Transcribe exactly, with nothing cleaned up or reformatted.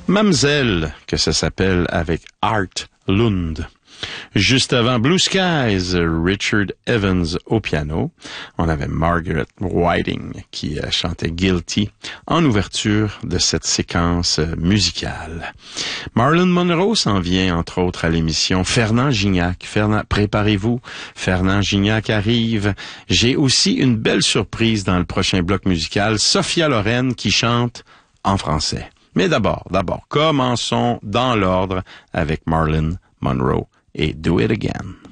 Mamselle, que ça s'appelle avec Art Lund. Juste avant Blue Skies, Richard Evans au piano. On avait Margaret Whiting qui chantait Guilty en ouverture de cette séquence musicale. Marilyn Monroe s'en vient entre autres à l'émission. Fernand Gignac, Fernand, préparez-vous, Fernand Gignac arrive. J'ai aussi une belle surprise dans le prochain bloc musical, Sophia Loren qui chante en français. Mais d'abord, d'abord, commençons dans l'ordre avec Marilyn Monroe et Do It Again.